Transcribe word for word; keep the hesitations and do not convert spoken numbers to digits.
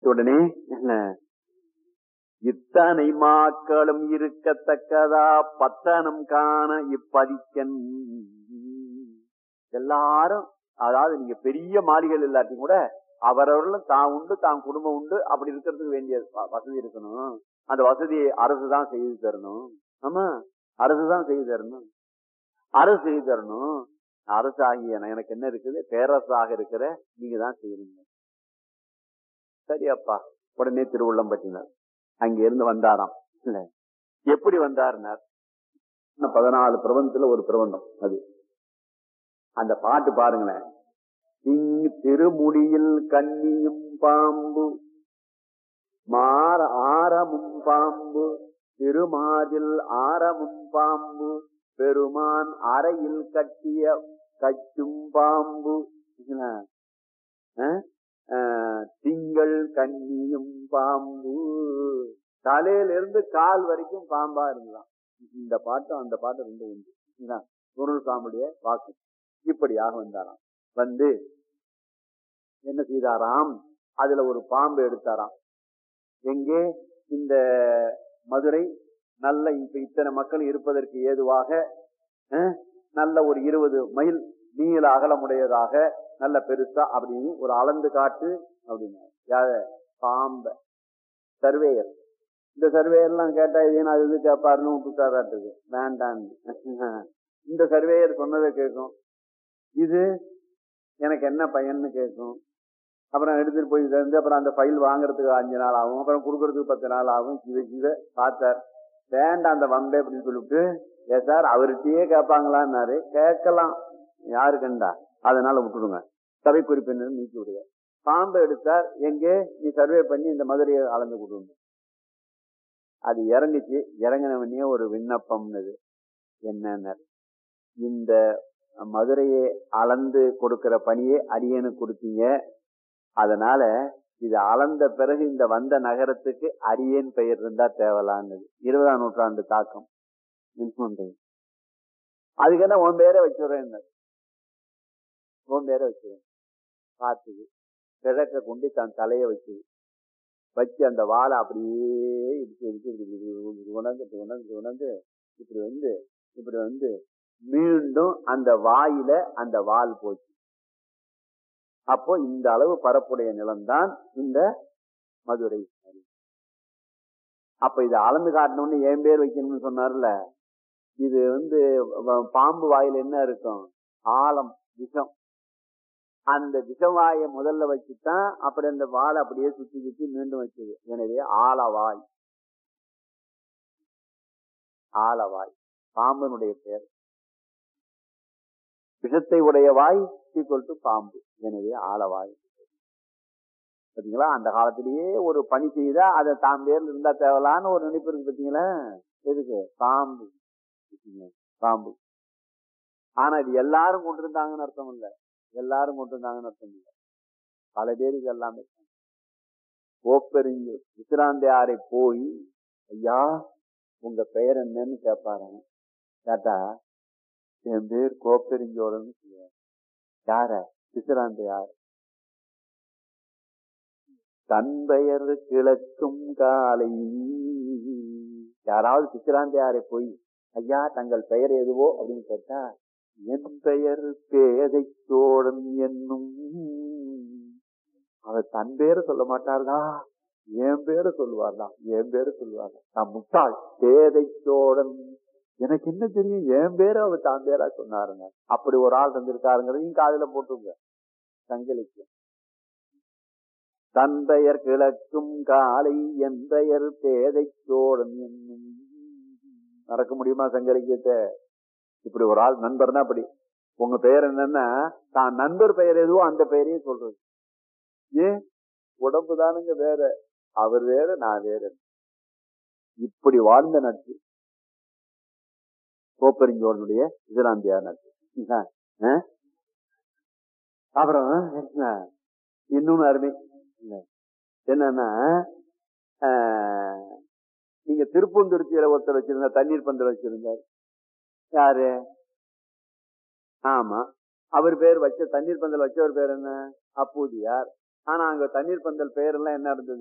உடனே இத்தனை மாக்களும் இருக்கத்தக்கதா பத்தனம் காண இப்பதிக்கன். எல்லாரும் அதாவது நீங்க பெரிய மாளிகள் இல்லாட்டியும் கூட அவரவர்களும் தான் உண்டு தான் குடும்பம் உண்டு அப்படி இருக்கிறதுக்கு வேண்டிய வசதி இருக்கணும். அந்த வசதியை அரசுதான் செய்து தரணும். ஆமா, அரசுதான் செய்து தரணும். அரசு செய்து தரணும். அரசு ஆகிய எனக்கு என்ன இருக்குது, பேரரசாக இருக்கிற நீங்க தான் செய்யணும். சரியப்பா. உடனே திருவுள்ளம் பற்றினார். அங்க இருந்து வந்தாராம். இல்ல எப்படி வந்தாருனார், பதினாலு பிரபந்தத்துல ஒரு பிரபந்தம் அது. அந்த பாட்டு பாருங்களேன். இங்கு திருமுடியில் கன்னியும் பாம்பு மாற ஆரமும் பாம்பு திருமாதில் ஆரமும் பாம்பு பெருமான் அறையில் கட்டிய கச்சும் பாம்பு திங்கள் கன்னியும் பாம்பு. தலையிலிருந்து கால் வரைக்கும் பாம்பா இருந்ததான். இந்த பாட்டும் அந்த பாட்டு ரெண்டு உண்டு. குருள் சாமியுடைய வாக்கு. இப்படியாக வந்தாராம். வந்து என்ன செய்தாராம், அதுல ஒரு பாம்பு எடுத்தாராம். எங்கே, இந்த மதுரை நல்ல இப்ப இத்தனை மக்கள் இருப்பதற்கு ஏதுவாக நல்ல ஒரு இருபது மைல் நீள அகலமுடையதாக நல்ல பெருசா அப்படின்னு ஒரு அளந்து காட்டு அப்படின்னு யார பாம்ப சர்வேயர். இந்த சர்வேயர் எல்லாம் கேட்டா ஏன்னா அது இது கேட்பாருன்னு விட்டுட்டாராட்டுக்கு வேண்டான்னு. இந்த சர்வேயர் சொன்னதை கேட்கும், இது எனக்கு என்ன பையன்னு கேட்கும். அப்புறம் எடுத்துட்டு போய் சேர்ந்து அப்புறம் அந்த ஃபைல் வாங்குறதுக்கு அஞ்சு நாள் ஆகும், அப்புறம் கொடுக்கறதுக்கு பத்து நாள் ஆகும். இதை இதை பார்த்தார். வேண்டாம் அந்த வம்பே அப்படின்னு சொல்லிவிட்டு, ஏ சார் அவர்கிட்டயே கேட்பாங்களான்னாரு. கேட்கலாம், யாரு கண்டா, அதனால விட்டுடுங்க. சபை குறிப்பினர் நீக்கி விடுங்க. பாம்பை எடுத்தார். எங்கே, நீ சர்வே பண்ணி இந்த மதுரையை அளந்து கொடுங்க. அது இறங்குச்சு. இறங்கினவனே ஒரு விண்ணப்பம்னது என்ன, இந்த மதுரையை அளந்து கொடுக்கிற பணியை அரியனுக்கு கொடுத்தீங்க. அதனால இது அளந்த பிறகு இந்த வந்த நகரத்துக்கு அரியன் பெயர் இருந்தா தேவலான்னு. இருபதாம் நூற்றாண்டு தாக்கம். அதுக்கு என்ன உன் பேரை வச்சுடுறேன், உன் பேரை வச்சுருவேன். பார்த்துது கிழக்க கொண்டு தன் தலையை வச்சு வச்சு அந்த வாழை அப்படியே இடிச்சு இடிச்சு உணர்ந்து உணர்ந்து உணர்ந்து இப்படி வந்து இப்படி வந்து மீண்டும் அந்த வாயில அந்த வால் போச்சு. அப்போ இந்த அளவு பரப்புடைய நிலம்தான் இந்த மதுரை. அப்ப இதை அளந்து காட்டணும்னு என் பேர் வைக்கணும்னு சொன்னார்ல. இது வந்து பாம்பு வாயில என்ன இருக்கும், ஆழம், விஷம். அந்த விஷவாயை முதல்ல வச்சுதான் அப்படி அந்த வாழை அப்படியே சுத்தி சுத்தி மீண்டும் வச்சது. எனவே ஆலவாய், ஆலவாய் பாம்பனுடைய பேர். விஷத்தை உடைய வாய் ஈக்குவல் டு பாம்பு. எனவே ஆலவாய். பாத்தீங்களா, அந்த காலத்திலேயே ஒரு பணி செய்தா அதை தான் பேர்ல இருந்தா தேவலான்னு ஒரு நினைப்பு இருக்கு. பாத்தீங்களா, எதுக்கு பாம்பு, பாம்பு. ஆனா இது எல்லாரும் கொண்டிருந்தாங்கன்னு அர்த்தம் இல்லை. எல்லாரும் கொண்டிருந்தாங்கன்னு அர்த்தம் இல்லை. பல பேருக்கு எல்லாமே. கோப்பெருஞ்சு விசிராந்தையாரை போய், ஐயா உங்க பெயர் என்னன்னு கேட்பாரு. கேட்டா என் பேர் கோப்பெருஞ்சோழன்னு சொல்லுவார். யார, விசிராந்தையார். தன் பெயர் கிழக்கும் காலை. யாராவது விசிராந்தையாரை போய் ஐயா தங்கள் பெயர் எதுவோ அப்படின்னு கேட்டா, என் பெயர் பேதை சோழன் என்னும். அவர் தன் பேரை சொல்ல மாட்டார்தா, என் பேரை சொல்லுவார்தா, என் பேரை சொல்லுவார்தா. நான் முட்டாள், பேதை சோழன், எனக்கு என்ன தெரியும், என் பேரை அவர் தான் பேரா சொன்னாருங்க. அப்படி ஒரு ஆள் தந்திருக்காருங்கிறதையும் காதுல போட்டுங்க. சங்கலிக்கு தன் பெயர் கிழக்கும் காலை என் பெயர் பேதை சோழன் என்னும். நடக்க முடியுமா சங்கலிக்கத்தை? இப்படி ஒரு ஆள் நண்பர்னா அப்படி. உங்க பெயர் என்னன்னா தான் நண்பர் பெயர் எதுவோ அந்த பெயரையும் சொல்றது. ஏன், உடம்பு தானுங்க வேற, அவர் வேற நான் வேற. இப்படி வாழ்ந்த நட்பு கோப்பெருஞ்சோழனுடைய விசிராந்தியார் நட்பு. அப்புறம் இன்னொன்னு அருமை என்னன்னா, நீங்க திருப்பூந்துருத்தியில ஒருத்தர் வச்சிருந்த தண்ணீர் பந்தல் வச்சிருந்தார். யாரு? ஆமா, அவர் பேர் வச்ச தண்ணீர் பந்தல் வச்சவர் பேர் என்ன, அப்பூதியார். ஆனா அங்க தண்ணீர் பந்தல் பெயர் எல்லாம் என்ன இருந்தது,